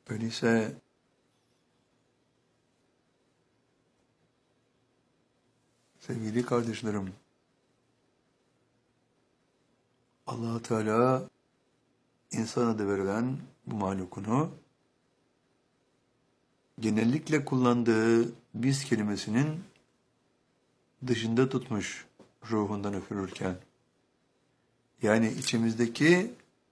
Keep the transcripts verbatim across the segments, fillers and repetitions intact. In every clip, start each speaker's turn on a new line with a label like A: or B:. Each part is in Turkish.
A: Öyleyse sevgili kardeşlerim, Allah Teala insan adı verilen bu mahlukunu genellikle kullandığı biz kelimesinin dışında tutmuş ruhundan üfürürken. Yani içimizdeki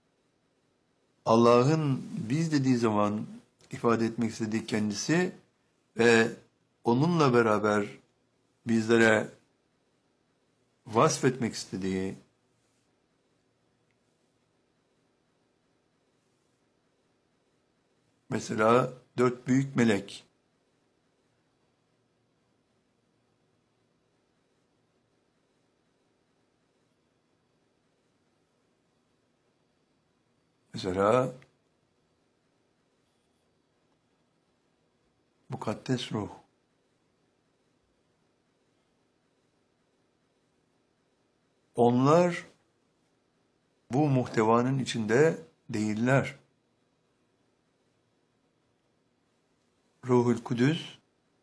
A: Allah'ın biz dediği zaman ifade etmek istediği kendisi ve onunla beraber bizlere vasfetmek istediği mesela dört büyük melek. Mesela mukaddes ruh. Onlar bu muhtevanın içinde değiller. Ruhul Kudüs,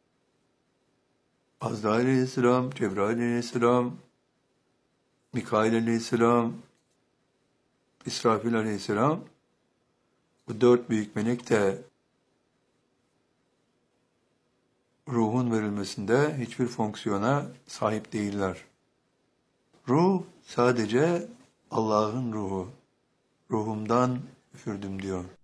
A: Azrail aleyhisselam, Cebrail aleyhisselam, Mikail aleyhisselam, İsrafil aleyhisselam, bu dört büyük melek de ruhun verilmesinde hiçbir fonksiyona sahip değiller. Ruh sadece Allah'ın ruhu. Ruhumdan üfürdüm diyor.